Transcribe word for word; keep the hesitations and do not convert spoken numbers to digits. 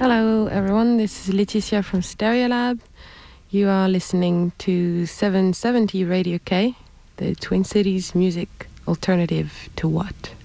Hello everyone, this is Leticia from Stereolab. You are listening to seven seventy Radio K, the Twin Cities music alternative to what?